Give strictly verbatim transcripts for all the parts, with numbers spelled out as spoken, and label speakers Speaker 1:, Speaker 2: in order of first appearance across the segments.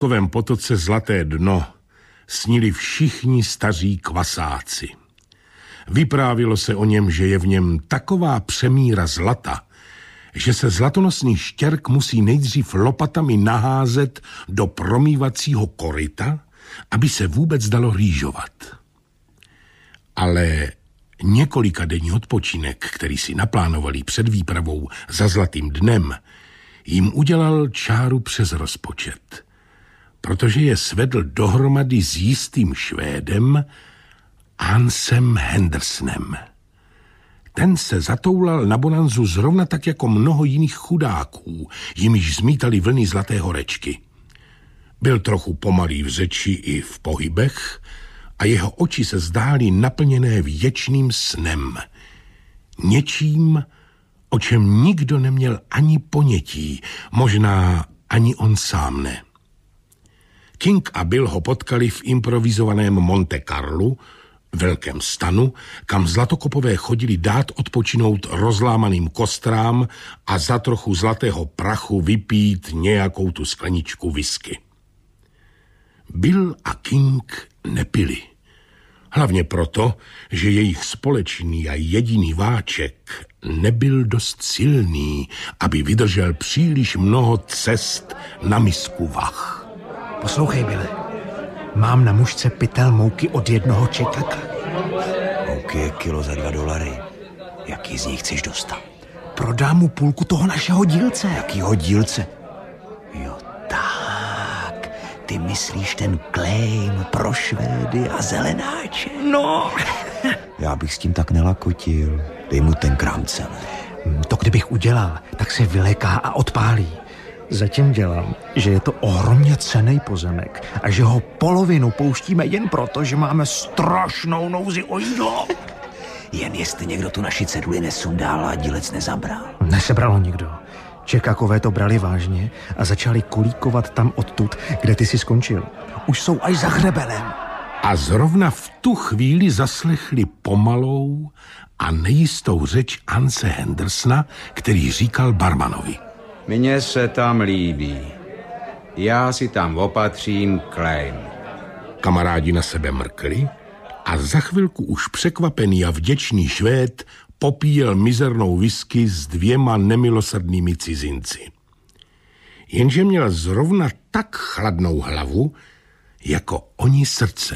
Speaker 1: V potoce Zlaté dno snili všichni staří kvasáci. Vyprávilo se o něm, že je v něm taková přemíra zlata, že se zlatonosný štěrk musí nejdřív lopatami naházet do promývacího koryta, aby se vůbec dalo rýžovat. Ale několika denní odpočinek, který si naplánovali před výpravou za Zlatým dnem, jim udělal čáru přes rozpočet, protože je svedl dohromady s jistým Švédem Hansem Hendersonem. Ten se zatoulal na bonanzu zrovna tak jako mnoho jiných chudáků, jimiž zmítali vlny Zlaté horečky. Byl trochu pomalý v řeči i v pohybech a jeho oči se zdály naplněné věčným snem. Něčím, o čem nikdo neměl ani ponětí, možná ani on sám ne. King a Bill ho potkali v improvizovaném Monte Carlu, velkém stanu, kam zlatokopové chodili dát odpočinout rozlámaným kostrám a za trochu zlatého prachu vypít nějakou tu skleničku whisky. Bill a King nepili. Hlavně proto, že jejich společný a jediný váček nebyl dost silný, aby vydržel příliš mnoho cest na misku vah.
Speaker 2: Poslouchej, Bille. Mám na mužce pytel mouky od jednoho čekaka.
Speaker 3: Mouky je kilo za dva dolary. Jaký z nich chceš dostat?
Speaker 2: Prodám mu půlku toho našeho dílce.
Speaker 3: Jakýho dílce? Jo, tak. Ty myslíš ten claim pro Švédy a zelenáče?
Speaker 2: No.
Speaker 3: Já bych s tím tak nelakotil. Dej mu ten krám celé.
Speaker 2: To kdybych udělal, tak se vyléká a odpálí. Zatím dělám, že je to ohromně cenný pozemek a že ho polovinu pouštíme jen proto, že máme strašnou nouzi o jídlo.
Speaker 3: Jen jestli někdo tu naši ceduli nesundál a dílec nezabral.
Speaker 2: Nesebralo nikdo. Čekakové to brali vážně a začali kulíkovat tam odtud, kde ty si skončil. Už jsou až za hřebelem.
Speaker 1: A zrovna v tu chvíli zaslechli pomalou a nejistou řeč Hanse Hendersona, který říkal barmanovi.
Speaker 4: Mně se tam líbí. Já si tam opatřím claim.
Speaker 1: Kamarádi na sebe mrkli a za chvilku už překvapený a vděčný Švéd popíjel mizernou whisky s dvěma nemilosrdnými cizinci. Jenže měl zrovna tak chladnou hlavu, jako oni srdce.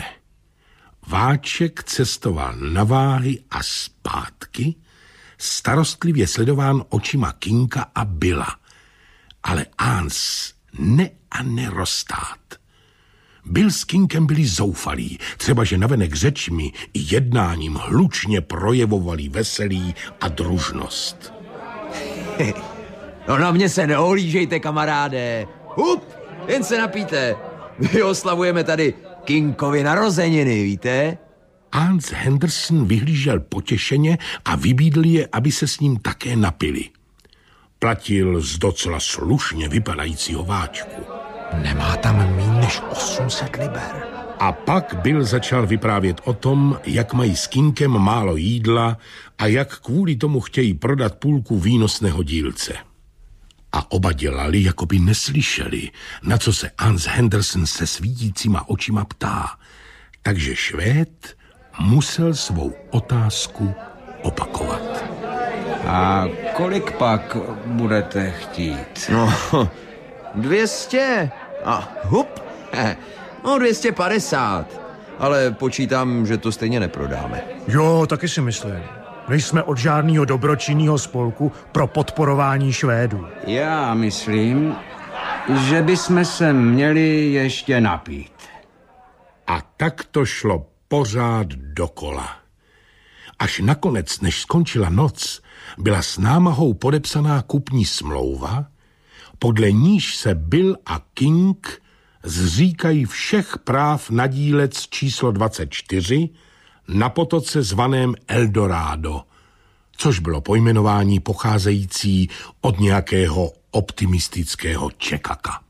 Speaker 1: Váček cestoval na váhy a zpátky, starostlivě sledován očima Kinga a Billa. Ale Hans ne a neroztát. Bill s Kingem byli zoufalí, třeba že navenek řečmi i jednáním hlučně projevovali veselí a družnost.
Speaker 3: No na mě se neohlížejte, kamaráde. Hup, jen se napijte. My oslavujeme tady Kingovi narozeniny, víte?
Speaker 1: Hans Henderson vyhlížel potěšeně a vybídl je, aby se s ním také napili. Platil z docela slušně vypadajícího váčku.
Speaker 2: Nemá tam míň než osm set liber.
Speaker 1: A pak Bill začal vyprávět o tom, jak mají s Kingem málo jídla a jak kvůli tomu chtějí prodat půlku výnosného dílce. A oba dělali, jako by neslyšeli, na co se Hans Henderson se svítícíma očima ptá. Takže Švéd musel svou otázku opakovat.
Speaker 4: A kolik pak budete chtít?
Speaker 3: No, dvě stě. A hup, no dvě stě padesát. Ale počítám, že to stejně neprodáme.
Speaker 2: Jo, taky si myslím. Nejsme od žádného dobročinného spolku pro podporování Švédů.
Speaker 4: Já myslím, že bychom se měli ještě napít.
Speaker 1: A tak to šlo pořád dokola. Až nakonec, než skončila noc, byla s námahou podepsaná kupní smlouva, podle níž se Bill a King zříkají všech práv na dílec číslo dvacet čtyři na potoce zvaném Eldorado, což bylo pojmenování pocházející od nějakého optimistického čekaka.